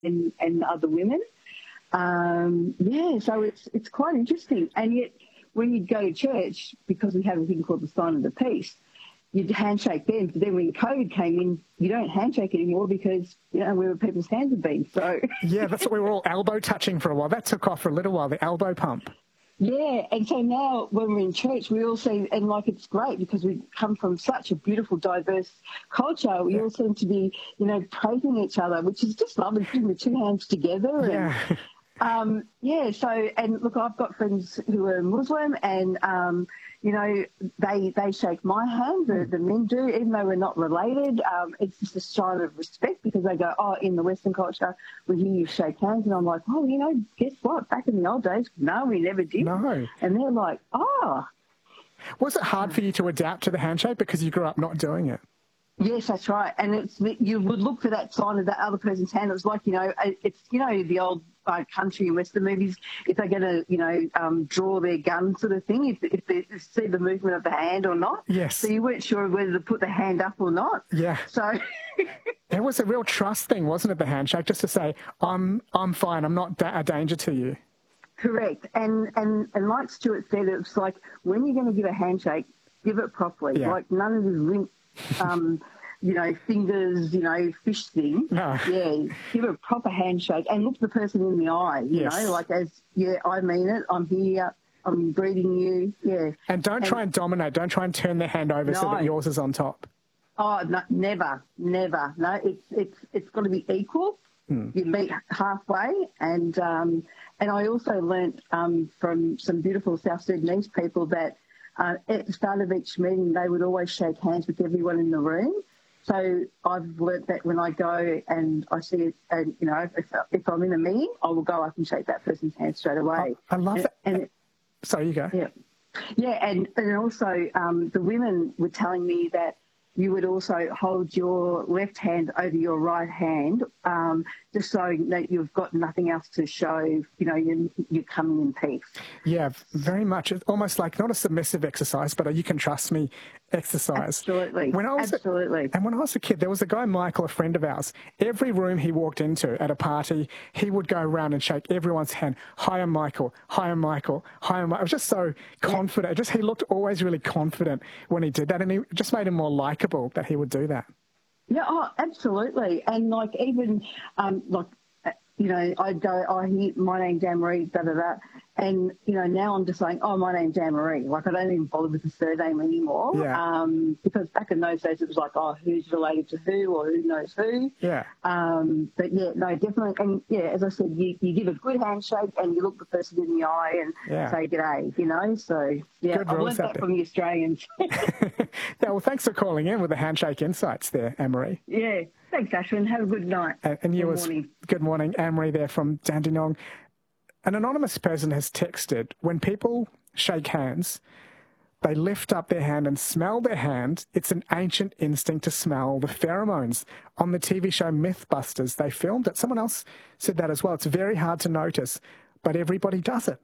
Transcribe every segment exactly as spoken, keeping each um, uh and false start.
and, and other women. Um, yeah, so it's it's quite interesting. And yet, when you go to church, because we have a thing called the sign of the peace, you'd handshake then. But then when COVID came in, you don't handshake anymore because, you know, where people's hands have been. So yeah, that's what we were all elbow touching for a while. That took off for a little while, the elbow pump. Yeah, and so now when we're in church, we all see, and like it's great because we come from such a beautiful, diverse culture. We yeah. all seem to be, you know, praising each other, which is just lovely, putting the two hands together. Yeah. And, um, yeah, so, and look, I've got friends who are Muslim and, um, you know, they they shake my hand, the, the men do, even though we're not related. Um, it's just a sign of respect because they go, oh, in the Western culture, we hear you shake hands. And I'm like, oh, you know, guess what? Back in the old days, no, we never did. No. And they're like, oh. Was it hard for you to adapt to the handshake because you grew up not doing it? Yes, that's right. And it's you would look for that sign of that other person's hand. It was like, you know, it's, you know, the old uh, country and Western movies, if they're going to, you know, um, draw their gun sort of thing, if, if they see the movement of the hand or not. Yes. So you weren't sure whether to put the hand up or not. Yeah. So it was a real trust thing, wasn't it, the handshake, just to say, I'm, I'm fine, I'm not da- a danger to you. Correct. And, and, and like Stuart said, it's like when you're going to give a handshake, give it properly. Yeah. Like none of this limp, um, you know, fingers, you know, fish thing. No. Yeah, give a proper handshake and look the person in the eye, you yes. know, like as, yeah, I mean it, I'm here, I'm greeting you, yeah. And don't and, try and dominate, don't try and turn their hand over no. so that yours is on top. Oh, no, never, never. No, it's it's it's got to be equal. Mm. You meet halfway, and um, and I also learnt um, from some beautiful South Sudanese people that uh, at the start of each meeting they would always shake hands with everyone in the room. So I've learnt that when I go and I see it, and you know, if, if I'm in a meeting, I will go up and shake that person's hand straight away. Oh, I love and, that. And it, Sorry, you go. Yeah, yeah, and and also um, the women were telling me that you would also hold your left hand over your right hand, um, just so that you've got nothing else to show, you know, you're, you're coming in peace. Yeah, very much. It's almost like not a submissive exercise, but a you can trust me exercise. Absolutely, when I was absolutely. A, and when I was a kid, there was a guy, Michael, a friend of ours. Every room he walked into at a party, he would go around and shake everyone's hand. Hi, I'm Michael. Hi, I'm Michael. Hi, I'm Michael. I was just so confident. Yeah. Just he looked always really confident when he did that, and he just made him more likable that he would do that. Yeah, oh, absolutely. And like even um, like you know, I'd go, oh, he, my name's Anne-Marie, da da da. And, you know, now I'm just saying, oh, my name's Anne-Marie. Like, I don't even bother with the surname anymore. Yeah. Um, because back in those days, it was like, oh, who's related to who or who knows who. Yeah. Um, but, yeah, no, definitely. And, yeah, as I said, you, you give a good handshake and you look the person in the eye and yeah. say g'day, you know. So, yeah, good I've learned that there. from the Australians. Yeah, well, thanks for calling in with the handshake insights there, Anne-Marie. Yeah. Thanks, Ashwin. Have a good night. And, and you good was, morning. Good morning, Anne-Marie there from Dandenong. An anonymous person has texted, when people shake hands, they lift up their hand and smell their hand. It's an ancient instinct to smell the pheromones. On the T V show Mythbusters, they filmed it. Someone else said that as well. It's very hard to notice, but everybody does it.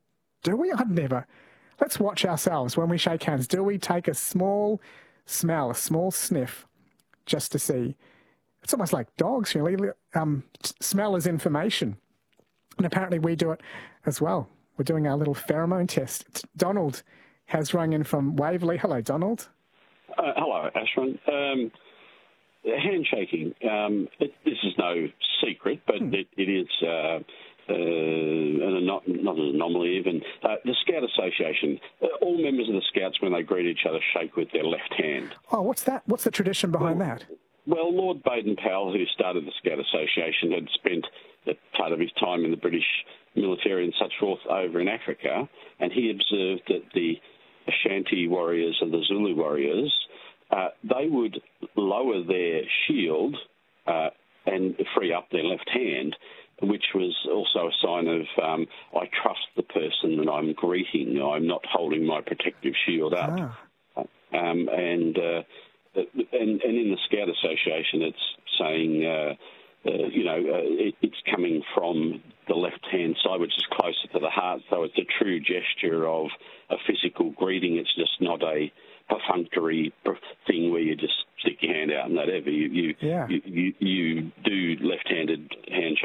Do we? I'd never. Let's watch ourselves when we shake hands. Do we take a small smell, a small sniff, just to see? It's almost like dogs, really. Um, smell is information. And apparently we do it as well. We're doing our little pheromone test. Donald has rung in from Waverley. Hello, Donald. Uh, hello, Ashwin. Um, handshaking, um, it, this is no secret, but hmm. it, it is uh, uh, an, not, not an anomaly even. Uh, the Scout Association, uh, all members of the Scouts, when they greet each other, shake with their left hand. Oh, what's that? What's the tradition behind well, that? Well, Lord Baden-Powell, who started the Scout Association, had spent part of his time in the British military and such forth over in Africa, and he observed that the Ashanti warriors and the Zulu warriors, uh, they would lower their shield uh, and free up their left hand, which was also a sign of, um, I trust the person that I'm greeting. I'm not holding my protective shield up. Ah. Um, and, uh, and, and in the Scout Association, it's saying... Uh, Uh, you know, uh, it, it's coming from the left-hand side, which is closer to the heart, so it's a true gesture of a physical greeting. It's just not a perfunctory thing where you just stick your hand out and whatever. You, you, yeah. you, you, you do left-handed handshake.